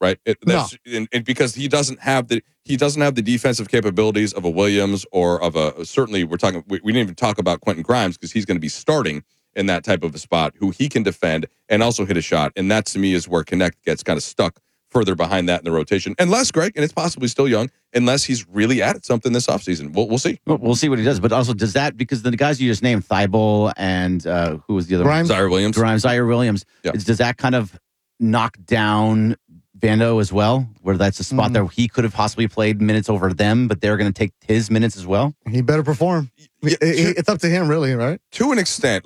right? No. And because he doesn't have the defensive capabilities of a Williams or of a, certainly we didn't even talk about Quentin Grimes because he's going to be starting in that type of a spot, who he can defend and also hit a shot. And that to me is where Connect gets kind of stuck further behind that in the rotation. Unless, Greg, and it's possibly still young, unless he's really added something this offseason. We'll see. We'll see what he does. But also, does that, because the guys you just named, Thibault and who was the other Grimes? one? Zaire Williams. Yeah. Does that kind of knock down Vando as well, where that's a spot that he could have possibly played minutes over them, but they're going to take his minutes as well? He better perform. Yeah, It's up to him, really, right? To an extent,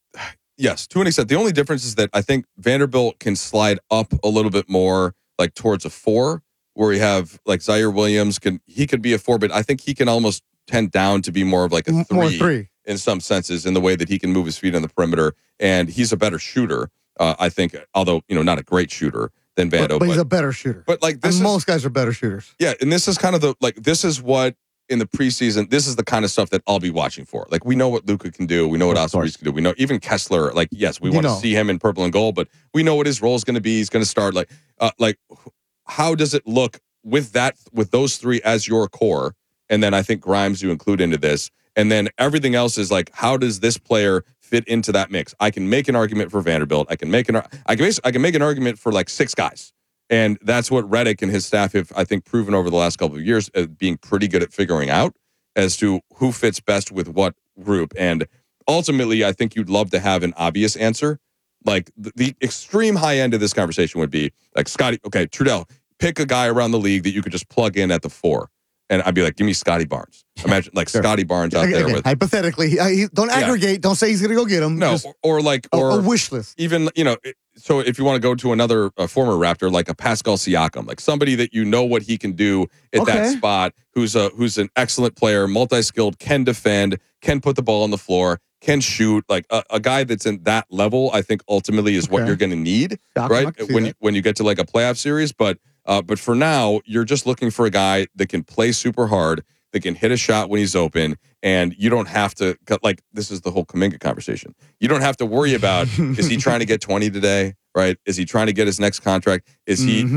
yes, to an extent. The only difference is that I think Vanderbilt can slide up a little bit more, like towards a 4, where you have like Zaire Williams he could be a 4, but I think he can almost tend down to be more of like a 3, more 3 in some senses, in the way that he can move his feet on the perimeter, and he's a better shooter. I think, although not a great shooter than Vando, but he's a better shooter. But like most guys are better shooters. Yeah, and this is kind of this is what in the preseason, this is the kind of stuff that I'll be watching for. Like, we know what Luka can do, we know what Austin Reeves can do, we know even Kessler. Like, yes, we want to see him in purple and gold, but we know what his role is going to be. He's going to start like how does it look with those 3 as your core, and then I think Grimes you include into this, and then everything else is like, how does this player fit into that mix? I can make an argument for Vanderbilt. I can make an argument for like 6 guys. And that's what Redick and his staff have, I think, proven over the last couple of years as being pretty good at figuring out as to who fits best with what group. And ultimately, I think you'd love to have an obvious answer. Like, the extreme high end of this conversation would be like, Trudell, pick a guy around the league that you could just plug in at the 4. And I'd be like, give me Scotty Barnes. Imagine like Scotty Barnes out there with, hypothetically, don't aggregate. Don't say he's going to go get him. No, or a wish list. Even, so if you want to go to another former Raptor, like a Pascal Siakam, like somebody that what he can do at that spot, who's an excellent player, multi-skilled, can defend, can put the ball on the floor, can shoot, like a guy that's in that level, I think ultimately is what you're going to need, right? When you get to like a playoff series, but for now, you're just looking for a guy that can play super hard, that can hit a shot when he's open, and you don't have to, like, this is the whole Kuminga conversation. You don't have to worry about, is he trying to get 20 today, right? Is he trying to get his next contract? Is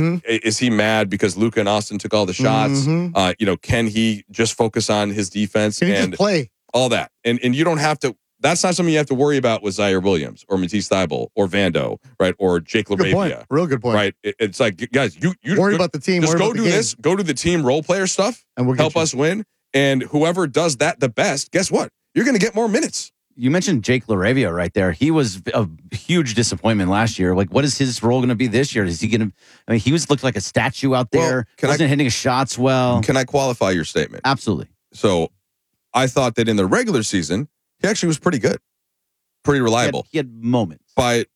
he mad because Luka and Austin took all the shots? Can he just focus on his defense and just play? All that. And you don't have to, that's not something you have to worry about with Zaire Williams or Matisse Thybulle or Vando, right? Or Jake LaRavia. Real good point. Right? It's like, guys, you worry about the team. Just go do this. Go to the team role player stuff and we'll help us win. And whoever does that the best, guess what? You're going to get more minutes. You mentioned Jake LaRavia right there. He was a huge disappointment last year. Like, what is his role going to be this year? Is he going to? I mean, he looked like a statue out there. Wasn't hitting his shots well. Can I qualify your statement? Absolutely. So, I thought that in the regular season, he actually was pretty good, pretty reliable. He had moments. I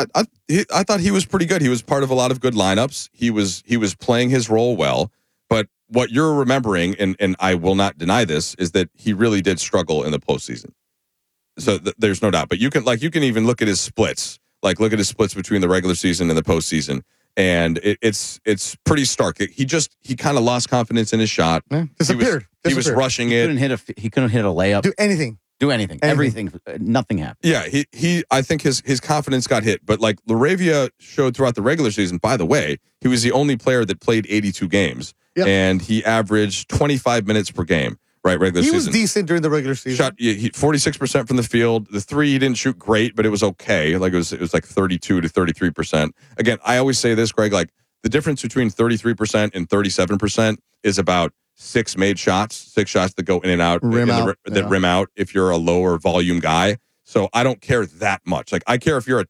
thought he was pretty good. He was part of a lot of good lineups. He was playing his role well. But what you're remembering, and I will not deny this, is that he really did struggle in the postseason. So there's no doubt. But you can even look at his splits. Like, look at his splits between the regular season and the postseason, and it's pretty stark. He kind of lost confidence in his shot. Yeah, disappeared. He was rushing it. He couldn't hit a layup. Do anything. Everything. Nothing happened. Yeah, I think his confidence got hit. But like LaRavia showed throughout the regular season, by the way, he was the only player that played 82 games. Yep. And he averaged 25 minutes per game, right? Regular season. He was decent during the regular season. Shot 46% from the field. The 3 he didn't shoot great, but it was okay. Like it was like 32 to 33%. Again, I always say this, Greg, like the difference between 33% and 37% is about 6 shots that go in and out, rim out if you're a lower volume guy. So I don't care that much. Like, I care if you're a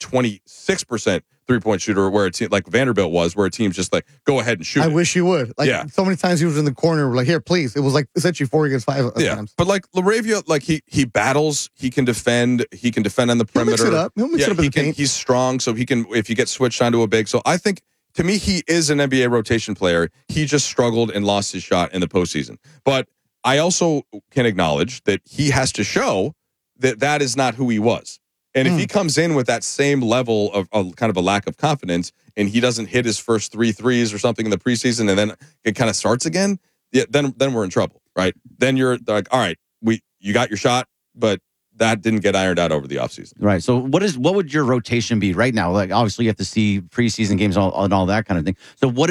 26% 3-point shooter, where a team like Vanderbilt was, where a team's just like, go ahead and shoot. I wish you would. Like, so many times he was in the corner, like, here, please. It was like essentially 4 against 5 times. But like LaRavia, like he battles, he can defend on the perimeter. He'll mix it up in the paint. He's strong, so he can, if you get switched onto a big. So I think, to me, he is an NBA rotation player. He just struggled and lost his shot in the postseason. But I also can acknowledge that he has to show that is not who he was. And if he comes in with that same level of kind of a lack of confidence, and he doesn't hit his first 3 threes or something in the preseason, and then it kind of starts again, then we're in trouble, right? Then you're like, all right, you got your shot, but that didn't get ironed out over the offseason. Right. So what would your rotation be right now? Like, obviously you have to see preseason games and all that kind of thing. So what